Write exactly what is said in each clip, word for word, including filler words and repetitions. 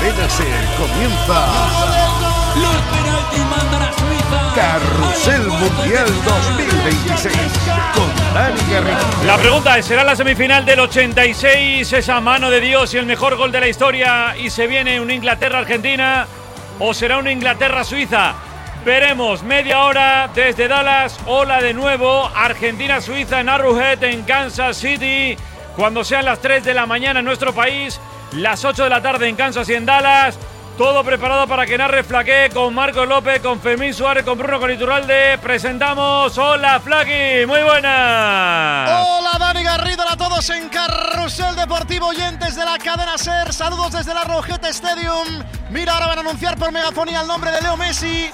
Cadena Ser comienza Los penaltis mandan a Suiza. Carrusel Mundial dos mil veintiséis con Dani Garrido. La pregunta es, ¿será la semifinal del ochenta y seis esa mano de Dios y el mejor gol de la historia y se viene una Inglaterra-Argentina o será una Inglaterra-Suiza? Veremos, media hora desde Dallas. Hola de nuevo, Argentina-Suiza en Arrowhead en Kansas City. Cuando sean las tres de la mañana en nuestro país, las ocho de la tarde en Kansas y en Dallas. Todo preparado para que narre Flaqué con Marcos López, con Fermín Suárez, con Bruno con Iturralde. Presentamos. Hola, Flaqui, muy buenas. Hola, Dani Garrido, a todos en Carrusel Deportivo, oyentes de la cadena Ser. Saludos desde la Arrowhead Stadium. Mira, ahora van a anunciar por megafonía el nombre de Leo Messi.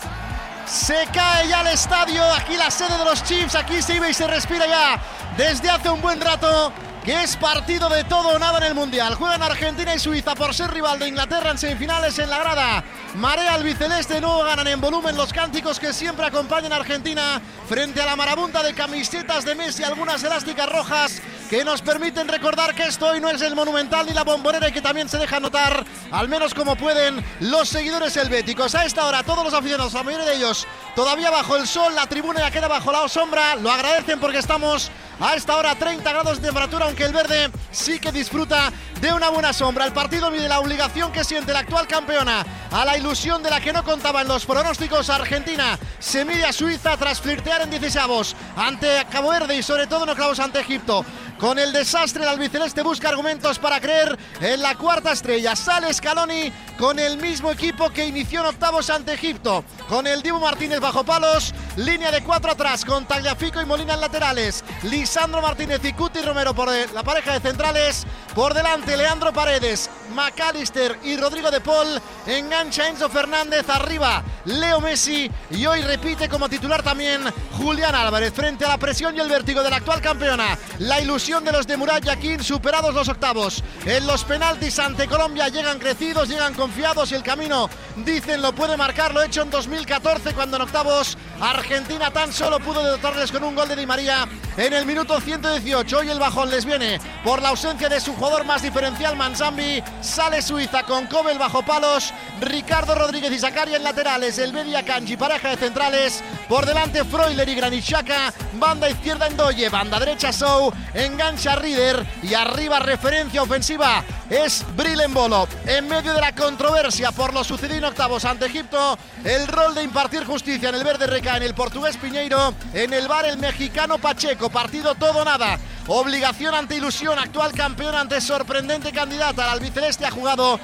Se cae ya el estadio, aquí la sede de los Chiefs, aquí se iba y se respira ya desde hace un buen rato que es partido de todo o nada en el Mundial. Juegan Argentina y Suiza por ser rival de Inglaterra en semifinales en la grada. Marea albiceleste, no ganan en volumen los cánticos que siempre acompañan a Argentina frente a la marabunta de camisetas de Messi, algunas elásticas rojas que nos permiten recordar que esto hoy no es el Monumental ni la Bombonera y que también se deja notar, al menos como pueden, los seguidores helvéticos. A esta hora todos los aficionados, la mayoría de ellos todavía bajo el sol, la tribuna ya queda bajo la sombra, lo agradecen porque estamos a esta hora treinta grados de temperatura, aunque el verde sí que disfruta de una buena sombra. El partido mide la obligación que siente la actual campeona a la ilusión de la que no contaba en los pronósticos. Argentina se mide a Suiza tras flirtear en dieciseavos ante Cabo Verde y sobre todo en octavos ante Egipto. Con el desastre, el albiceleste busca argumentos para creer en la cuarta estrella. Sale Scaloni con el mismo equipo que inició en octavos ante Egipto, con el Dibu Martínez bajo palos, línea de cuatro atrás con Tagliafico y Molina en laterales, Lisandro Martínez y Cuti Romero por la pareja de centrales, por delante Leandro Paredes, McAllister y Rodrigo de Paul, engancha Enzo Fernández, arriba Leo Messi y hoy repite como titular también Julián Álvarez. Frente a la presión y el vértigo de la actual campeona, la ilusión de los de Murat Yakin, superados los octavos en los penaltis ante Colombia, llegan crecidos, llegan confiados y el camino, dicen, lo puede marcar lo hecho en dos mil catorce cuando en octavos Argentina tan solo pudo dotarles con un gol de Di María en el minuto ciento dieciocho. Hoy el bajón les viene por la ausencia de su jugador más diferencial, Manzambi. Sale Suiza con Kobel bajo palos, Ricardo Rodríguez y Zakaria en laterales, el Bedia Kanji, pareja de centrales, por delante Freuler y Granit Xhaka, banda izquierda Ndoye, banda derecha Sou, engancha Rieder y arriba referencia ofensiva es Brillembolo. En medio de la controversia por lo sucedido en octavos ante Egipto, el rol de impartir justicia en el verde recae en el portugués Piñeiro, en el V A R el mexicano Pacheco. Partido todo o nada, obligación ante ilusión, actual campeón ante sorprendente candidata. El albiceleste ha jugado